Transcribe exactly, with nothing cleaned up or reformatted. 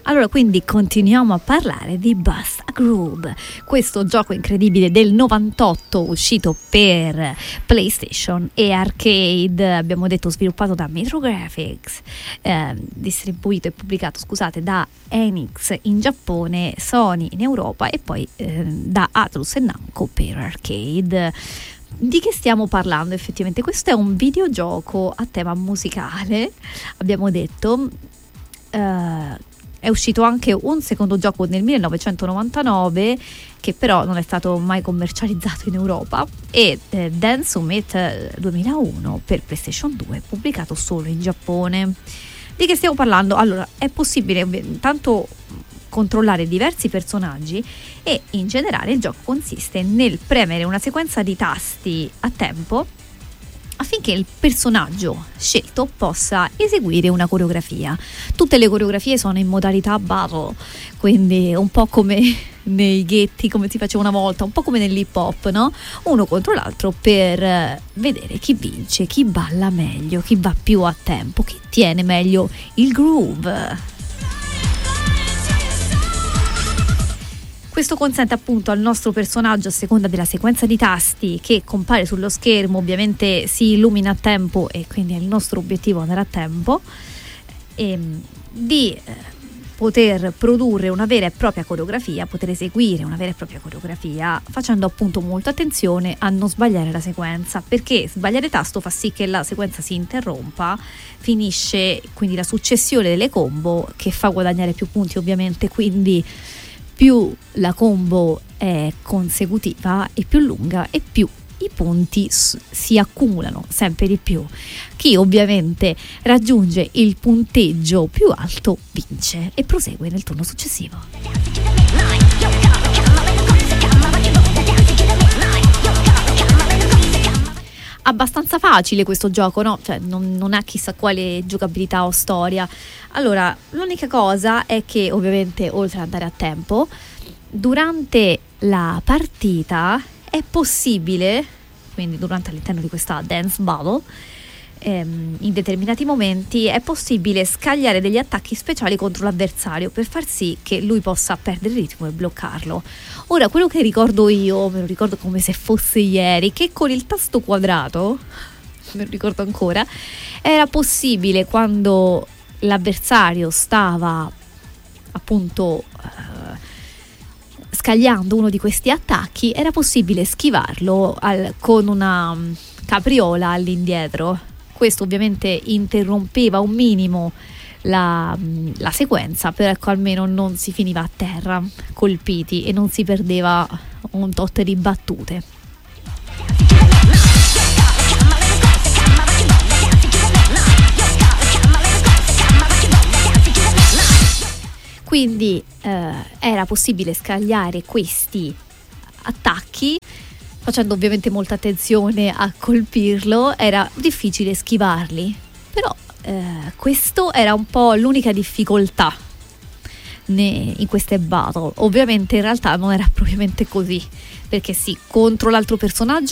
Allora, quindi continuiamo a parlare di Bust a Groove, questo gioco incredibile del novantotto uscito per PlayStation e Arcade, abbiamo detto sviluppato da Metro Graphics, eh, distribuito e pubblicato, scusate, da Enix in Giappone, Sony in Europa e poi eh, da Atlus e Namco per Arcade. Di che stiamo parlando effettivamente? Questo è un videogioco a tema musicale, abbiamo detto. Uh, È uscito anche un secondo gioco nel millenovecentonovantanove che però non è stato mai commercializzato in Europa, e eh, Dance Summit duemilauno per PlayStation due, pubblicato solo in Giappone. Di che stiamo parlando? Allora, è possibile intanto controllare diversi personaggi e in generale il gioco consiste nel premere una sequenza di tasti a tempo affinché il personaggio scelto possa eseguire una coreografia. Tutte le coreografie sono in modalità battle, quindi un po' come nei ghetti, come si faceva una volta, un po' come nell'hip hop, no? Uno contro l'altro per vedere chi vince, chi balla meglio, chi va più a tempo, chi tiene meglio il groove. Questo consente appunto al nostro personaggio, a seconda della sequenza di tasti che compare sullo schermo, ovviamente si illumina a tempo e quindi è il nostro obiettivo andare a tempo, e, di eh, poter produrre una vera e propria coreografia, poter eseguire una vera e propria coreografia, facendo appunto molta attenzione a non sbagliare la sequenza, perché sbagliare tasto fa sì che la sequenza si interrompa, finisce quindi la successione delle combo che fa guadagnare più punti ovviamente, quindi più la combo è consecutiva e più lunga e più i punti s- si accumulano sempre di più. Chi ovviamente raggiunge il punteggio più alto vince e prosegue nel turno successivo. Abbastanza facile questo gioco, no? Cioè non, non ha chissà quale giocabilità o storia. Allora, l'unica cosa è che ovviamente oltre ad andare a tempo, durante la partita è possibile, quindi durante all'interno di questa dance battle, ehm, in determinati momenti è possibile scagliare degli attacchi speciali contro l'avversario per far sì che lui possa perdere il ritmo e bloccarlo. Ora, quello che ricordo io, me lo ricordo come se fosse ieri, che con il tasto quadrato, me lo ricordo ancora, era possibile quando l'avversario stava appunto eh, scagliando uno di questi attacchi, era possibile schivarlo al, con una capriola all'indietro. Questo ovviamente interrompeva un minimo la, la sequenza, però ecco, almeno non si finiva a terra colpiti e non si perdeva un tot di battute. Quindi eh, era possibile scagliare questi attacchi facendo ovviamente molta attenzione a colpirlo, era difficile schivarli, però eh, questo era un po' l'unica difficoltà ne, in queste battle. Ovviamente in realtà non era propriamente così, perché sì, contro l'altro personaggio